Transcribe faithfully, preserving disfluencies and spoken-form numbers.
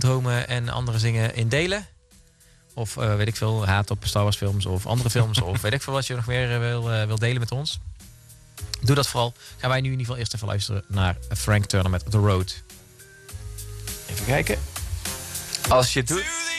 dromen en andere dingen in delen? Of uh, weet ik veel, haat op Star Wars films of andere films. Of weet ik veel wat je nog meer uh, wil, uh, wil delen met ons. Doe dat vooral. Gaan wij nu in ieder geval eerst even luisteren naar Frank Turner met The Road. Even kijken. Als je het doet...